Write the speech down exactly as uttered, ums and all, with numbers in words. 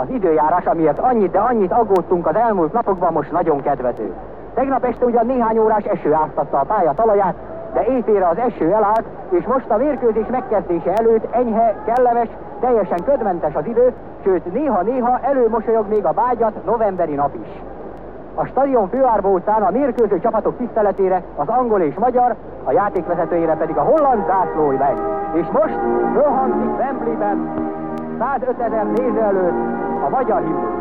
Az időjárás, amiért annyit, de annyit aggódtunk az elmúlt napokban, most nagyon kedvező. Tegnap este ugyan néhány órás eső áztatta a pálya talaját, de éjfélre az eső elállt, és most a mérkőzés megkezdése előtt enyhe, kellemes, teljesen ködmentes az idő, sőt néha-néha előmosolyog még a bágyat novemberi nap is. A stadion főárba után a mérkőző csapatok tiszteletére az angol és magyar, a játékvezetőjére pedig a holland zászló lesz. És most fölhangzik Wembleyben százötezer néző előtt a magyar himnusz.